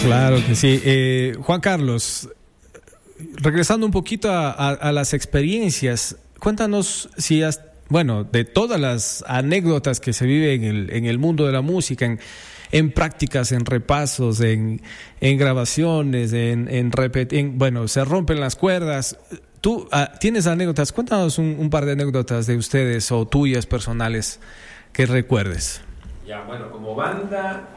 Claro que sí. Juan Carlos, regresando un poquito a las experiencias, cuéntanos si de todas las anécdotas que se viven en el mundo de la música, en prácticas, en repasos, en grabaciones, se rompen las cuerdas. ¿Tú tienes anécdotas? Cuéntanos un par de anécdotas de ustedes o tuyas personales que recuerdes. Ya, bueno, como banda...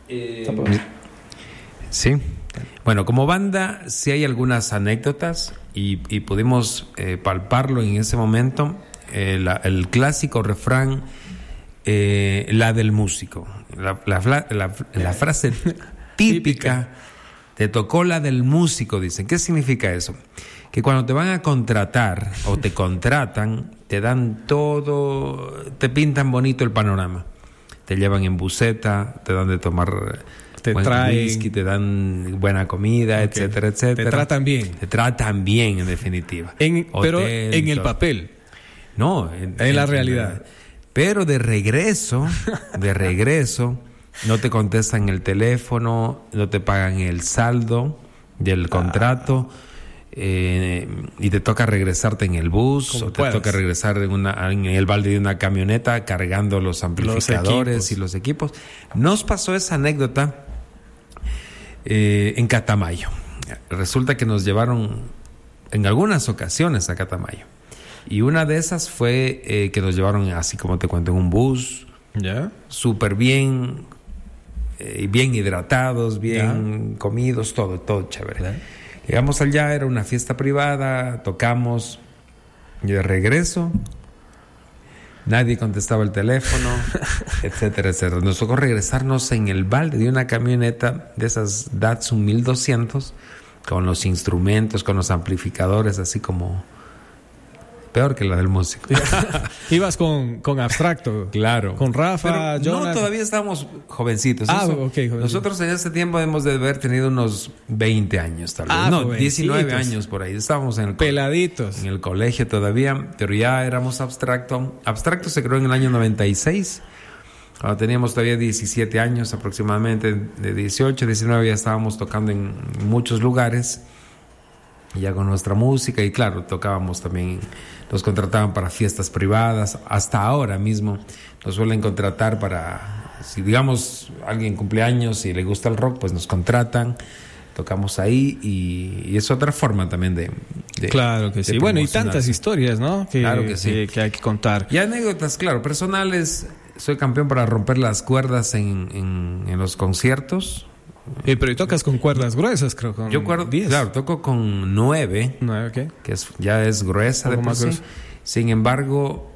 Sí. Bueno, como banda sí hay algunas anécdotas y pudimos palparlo en ese momento. El clásico refrán, la del músico. La frase típica, te tocó la del músico, dicen. ¿Qué significa eso? Que cuando te van a contratar o te contratan, te dan todo, te pintan bonito el panorama. Te llevan en buseta, te dan de tomar buen whisky, te dan buena comida, etcétera, etcétera. Te tratan bien. Te tratan bien, en definitiva. Pero en el papel. No, en la realidad. Pero de regreso, no te contestan el teléfono, no te pagan el saldo del contrato. Y te toca regresarte en el bus o te toca regresar en el balde de una camioneta cargando los amplificadores y los equipos. Nos pasó esa anécdota en Catamayo. Resulta que nos llevaron en algunas ocasiones a Catamayo y una de esas fue que nos llevaron, así como te cuento, en un bus súper bien, bien hidratados, bien comidos, todo chévere. Llegamos allá, era una fiesta privada, tocamos y de regreso nadie contestaba el teléfono, etcétera, etcétera. Nos tocó regresarnos en el balde de una camioneta de esas Datsun 1200 con los instrumentos, con los amplificadores, así como peor que la del músico. Ibas con Abstracto. Claro. Con Rafa, Jonathan. No, todavía estábamos jovencitos. Jovencito. Nosotros en ese tiempo hemos de haber tenido unos 20 años, tal vez. 19 años por ahí. Estábamos en el peladitos. En el colegio todavía, pero ya éramos Abstracto. Abstracto se creó en el año 96. Cuando teníamos todavía 17 años aproximadamente, de 18, 19 ya estábamos tocando en muchos lugares. Ya con nuestra música y claro, tocábamos también, nos contrataban para fiestas privadas, hasta ahora mismo nos suelen contratar para, si digamos alguien cumpleaños y le gusta el rock, pues nos contratan, tocamos ahí y es otra forma también de claro que sí, bueno, y tantas historias, ¿no? Claro que sí. Que hay que contar. Y anécdotas, claro, personales, soy campeón para romper las cuerdas en los conciertos. Pero tocas con cuerdas gruesas, creo. Yo claro, toco con 9, okay. Que ya es gruesa de por sí. Sin embargo,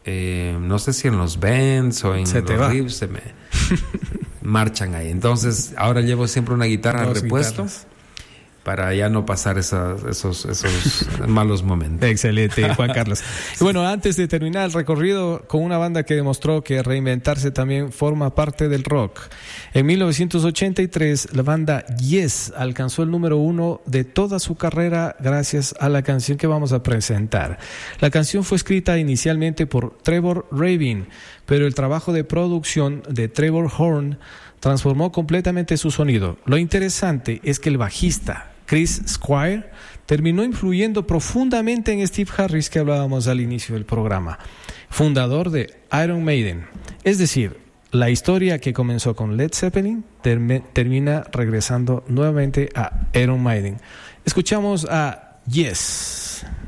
no sé si en los bends o en los riffs se me marchan ahí. Entonces, ahora llevo siempre una guitarra al repuesto para ya no pasar esos malos momentos. Excelente, Juan Carlos. Y bueno, antes de terminar el recorrido con una banda que demostró que reinventarse también forma parte del rock. En 1983, la banda Yes alcanzó el número 1 de toda su carrera gracias a la canción que vamos a presentar. La canción fue escrita inicialmente por Trevor Rabin, pero el trabajo de producción de Trevor Horn transformó completamente su sonido. Lo interesante es que el bajista Chris Squire terminó influyendo profundamente en Steve Harris, que hablábamos al inicio del programa, fundador de Iron Maiden. Es decir, la historia que comenzó con Led Zeppelin termina regresando nuevamente a Iron Maiden. Escuchamos a Yes.